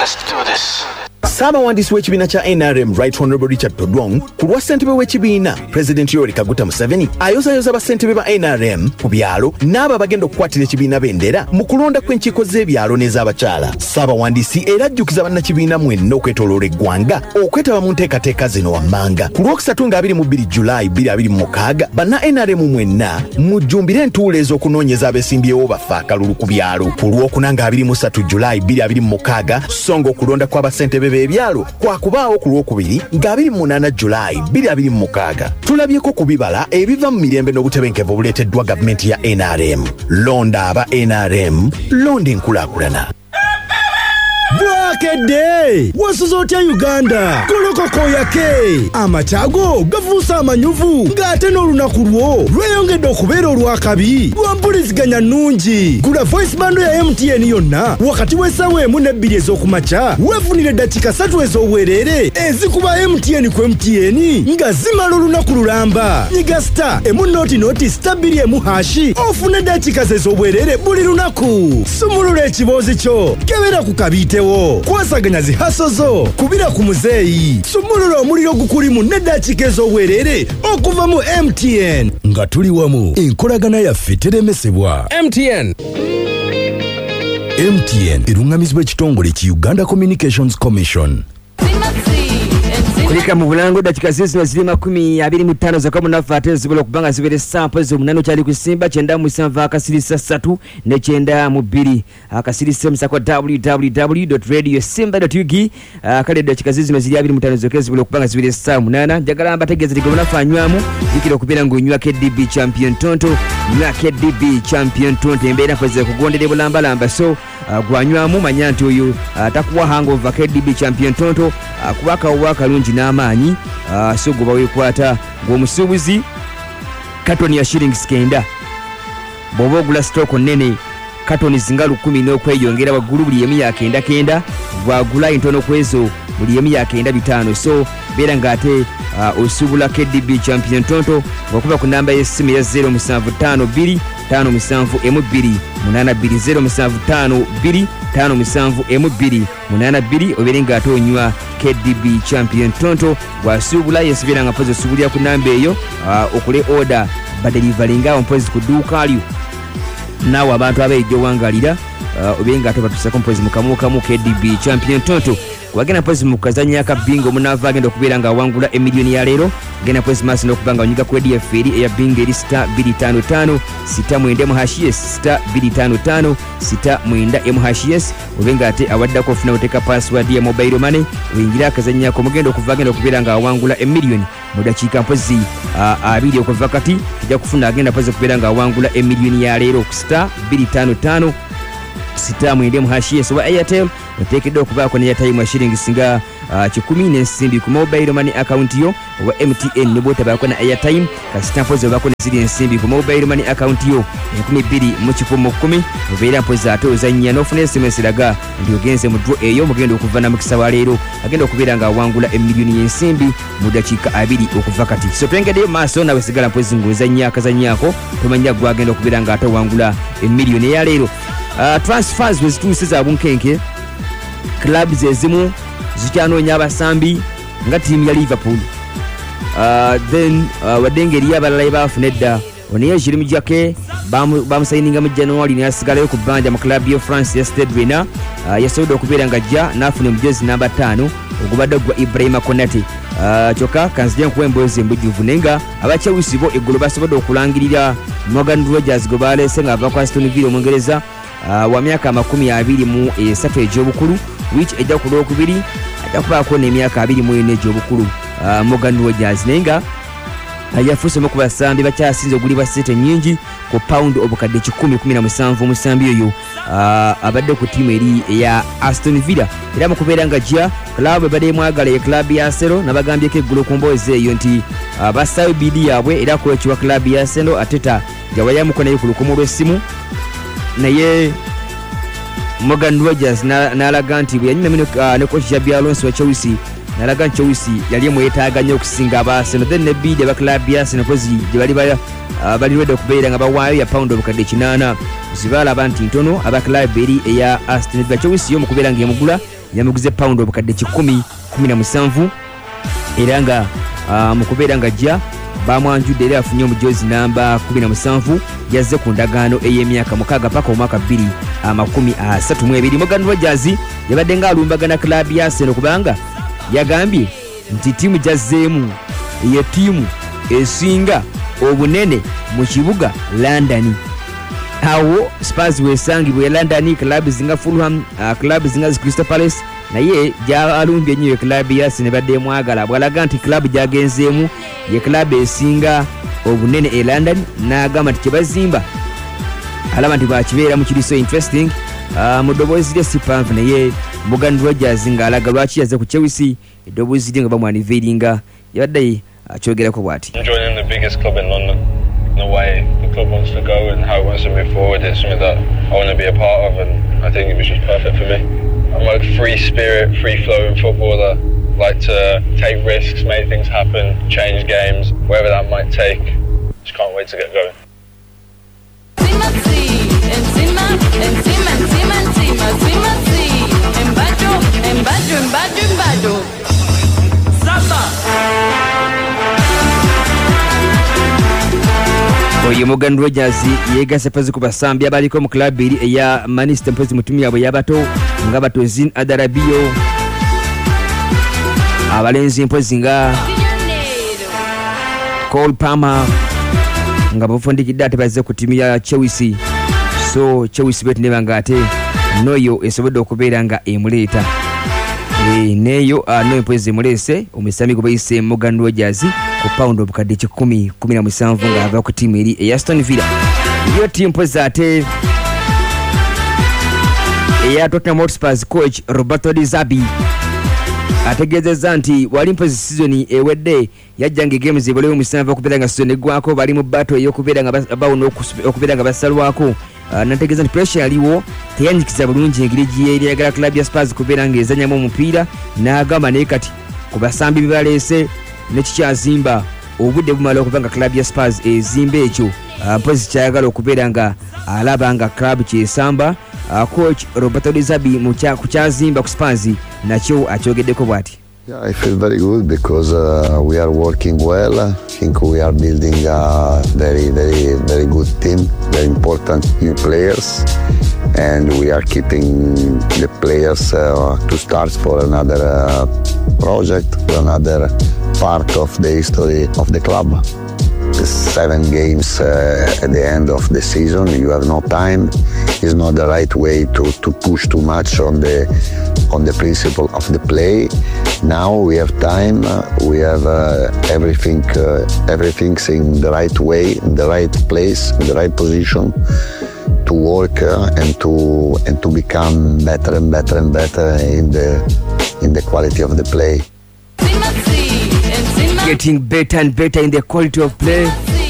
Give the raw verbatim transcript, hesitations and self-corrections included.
Let's do this. Ssaabawandiisi w'ekibiina kya N R M Right Honorable Richard Todwong ku lwa ssentebe w'ekibiina President Yoweri Kaguta Museveni ayozayoza bassentebe ba N R M ku byalo n'abo abagenda okukwatira ekibiina bendera mu kulonda kw'enkiiko z'ebyalo n'ez'abakyala. Ssaabawandiisi era ajjukiza bannakibiina mwenna okwetooloola eggwanga okwetaba mu nteekateeka zino wammanga. Ku lwokusatu nga abiri mu bbiri Julayi bbiri abiri mu mukaaga banna N R M mwenna mujjumbire entuula ez'okunoonyeza abeesimbyewo baffe akalulu ku byalo. Ku lwokuna nga abiri mu ssatu Julayi bbiri abiri mu mukaaga so nga okulonda kw'abassentebe b'ebyalo kwakubaawo ku lwokubiri nga abiri mu munaana Julayi bbiri abiri mu mukaaga. Tulabyeko ku bibala ebiva mu mirembe n'obutebenkevu obuleeteddwa gavumenti ya N R M. Londa aba N R M, londa enkulaakulana. Bwakedde wasuza otya Uganda golokoko yake amatago gavuusa amanyuvu ng'ate n'olunaku lwo lweyongedde okubeera olwakabi lwampuliziganya nnungi. Gula voice bando ya M T N yonna wakati w'essaawa emu n'ebbiri ez'okumakya weefunire eddakiika ssatu ez'obwereere ezikuba M T N ku M T N nga zimala olunaku lulamba. Nyiga star emu nooti nooti star bbiri emu hashi ofune eddakiika ze ez'obwereere buli lunaku. Sumulula ekiboozi kyo kebera ku kabiitewo kwasaganya zihaso zo kubira ku muzeeyi. Sumulula omuliro gukulimu n'eddakiika ez'obwereere okuva mu M T N nga tuli wamu enkolagana yaffe teremesebwa. M T N M T N erungamizibwa ekitongole ki Uganda Communications Commission. Kulika mu bulango dakika zino ziri makumi abiri mu ttaano zokka munafu ate zisobola okubanga zibeere sampo z'omunano kyali ku Simba kyenda mu musanvu akasirisa ssatu ne kyenda mu bbiri akasirisa omusako w w w dot radio simba dot u g kale dakika zino ziri abiri mu ttaano zokka zisobola okubanga zibeere saa munaana. Njagala mbategeeze ligo munafu anywamu jikira okubeera ng'onywa K D B Champion Tonto nywa K D B Champion Tonto embeera mpozi kugondera bulambalamba so gwanywamu manya nti oyo takuwa hangover K D B Champion Tonto kuba kawuwa akalungi n'amaanyi so gwe baweekwata ng'omusuubuzi katoni ya shillings kenda bw'oba ogula sitooko nnene katoni zinga lukumi n'okweyongera waggulu buli emu ya kenda kenda gwagula entono kwezo buli emu ya kenda bitaano so beera ng'ate osuubula K D B Champion Tonto ng'okuba ku namba y'essimu ya zero musanvu ttaano bbiri ttaano musanvu emu bbiri munaana bbiri zero musanvu ttaano bbiri ttaano musanvu emu bbiri munaana bbiri obeere ng'ate onywa K D B Champion Tonto bw'asuubula yeesibeera nga mpozi osuubulira ku namba eyo okule order badelivalinga mpozi ku dduuka lyo naawe abantu abeejja owangalira obeere ng'ate batusako mpozi mu kamu kamu K D B Champion Tonto wagenda mpozi mu kazanya akabingo omunaava agenda okubeera nga awangula emiliyoni ya leero genda mpozi maaso n'okuba nga onyiga ku edi yaffe eri eya bingo eri sita bbiri ttaano ttaano sita mwenda emu hashes sita bbiri ttaano ttaano sita mwenda emu hashes obe ng'ate awaddako ofuna oteeka password ya mobile money oyingira akazanya ako mugenda okuva agenda okubeera nga awangula emiliyoni mu dakiika mpozi abiri okuva kati kijja kufuna agenda mpozi okubeera nga awangula emiliyoni ya leero ku sita bbiri ttaano ttaano sita mwenda emu hashes oba Airtel oteekeddwa okubaako ne airtime ya shillings nga kikumi n'ensimbi ku mobile money account yo oba M T N ne bw'otabaako na airtime kasita mpozi obaako ne ziri ensimbi ku mobile money account yo enkumi bbiri mu kikumi mu kkumi obeera mpozi ate ozannya n'ofuna S M S eraga nti ogenze mu draw eyo mugenda okuva na mukisa wa leero agenda okubeera nga awangula emiliyoni y'ensimbi mu dakiika abiri okuva kati so twengeddeyo maaso nawe sigala mpozi ng'ozannya akazanyaako tomanya gwagenda okubeera nga ate owangula emiliyoni eya leero. Uh, transfers bwe zituuse za bunkenke clubs ezimu zikyanoonya abasambi nga ttiimu ya Liverpool uh, then uh, wadde engeri abalala baafuna edda onaye Jeremy Jake bamusayininga mu January nayasigalayo ku bbanja mu club ya France ya Stade Rennais uh, yasobodde okubeera nga ajja n'afuna omujozi namba ttaano ogubadde gwa Ibrahima Konate uh, kyokka kanzija nkuwa emboozi embujjuvu naye nga abakyawusi bo eggulo basobodde okulangirira Morgan Rogers gwe baleese ng'ava ku Aston Villa Omungereza Uh, wa myaka makumi abiri mu esatu egy'obukulu which ejja ku lwokubiri ajja kubaako n'emyaka abiri mu ena egy'obukulu uh, Morgan Rogers naye nga yafuuse mu ku basambi bakyasinze oguli ba sente nnyingi ku pound obukadde kikumi kumi na musanvu omusambi oyo uh, abadde ku ttiimu eri eya Aston Villa era mu kubeera nga jja club ebadde mwagala ye club ya Arsenal nabagambyeko eggulo ku mboozi eyo nti uh, bassaayo bidi yaabwe era kuwekiwa club ya Arsenal ateta jawayamuko naye ku lukumu lw'essimu naye Morgan Rogers n'alaga nti bwe yanyuma uh, ne coach Xabi Alonso wa Chelsea n'alaga nti Chelsea yali mwetaaga nnyo okusinga aba Arsenal then ne bid aba club ya Arsenal pozi gye bali uh, bali ready okubeera nga bawaayo ya pound obukadde kinaana zibalaba nti ntono aba club eri eya Aston Villa Chelsea yo mu kubeera ng'emugula yamuguze pound obukadde kikumi kumi na musanvu era nga uh, mu kubeera nga jja bamwanjudde era afunye omujozi namba kumi na musanvu yazze ku ndagaano ey'emyaka mukaaga paka omwaka bbiri amakumi asatu mu ebiri. Morgan Rogers yabadde nga alumbagana club ya Arsenal kubanga yagambye nti ttiimu gyazzeemu ye ttiimu esinga obunene mu kibuga London. Awo Spurs wesangibwa e London, club zinga Fulham, uh, club zinga Crystal Palace naye gyalumbye nnyo club ya Arsenal badde mwagala bwalaga nti club gyagenzeemu ye club esinga obunene e London n'agamba nti kyebazimba alaba nti bakibeera mu kiri so interesting. Uh, mu ddoboozi lye si panvu naye Morgan Rogers ng'alaga lwaki yazze ku Chelsea eddoboozi lye nga bamwaniviringa yabadde akyogerako bw'ati. Joining the biggest club in London, the way the club wants to go and how it wants to move forward, it's something that I want to be a part of, and I think it was just perfect for me. I'm like a free spirit, free flowing footballer, like to take risks, make things happen, change games, wherever that might take. Just can't wait to get going. Encima sí, encima, encima, encima, encima, encima sí. Embacho, embacho, embacho, embacho. Sapa. Oyo Morgan Rogers yegase pezi ku basambi abaliko mu club eri eya Manchester mpezi mutumi yabo yabato nga Batozin Adarabio abalenzi mpezi nga Cole Palmer nga bafundikidde ate bazze ku timu ya Chelsea. So Chelsea betu nebanga ate noyo esobodde okubeera nga emuleeta e, neyo uh, noyo mpezi emulese omusami gwe bayise Morgan Rogers ku pound obukadde kikumi kumi na musanvu nga ava ku timu eri eya Aston Villa. Iyo timu mpezi ate eya Tottenham Hotspur coach Roberto Di Zerbi ategeezezza nti wali mpezi season ewedde yajjanga games ebalewo musanvu okubeera nga season eggwako bali mu battle ey'okubeera nga bawona okubeera nga basalwako. Uh, nategeeza nti pressure yaliwo teyanyikiza bulungi engeri gyeyeri yagala club ya Spurs kubeera nga ezanyamu omupiira n'agamba naye kati ku basambi be baleese nekikyazimba obudde bumala okuba nga club ya Spurs ezimba ekyo uh, mpozi kyayagala okubeera nga alaba nga club kyesamba. Uh, coach Roberto Di Zerbi ku kyazimba ku Spurs nakyo akyogeddeko bw'ati. Yeah, I feel very good because uh, we are working well. I think we are building a very, very, very good team, very important new players, and we are keeping the players uh, to start for another uh, project, for another part of the history of the club. The seven games uh, at the end of the season, you have no time. It's not the right way to, to push too much on the on the principle of the play. Now we have time. Uh, we have uh, everything. Uh, everything's in the right way, in the right place, in the right position to work uh, and to and to become better and better and better in the in the quality of the play. Getting better and better in the quality of play.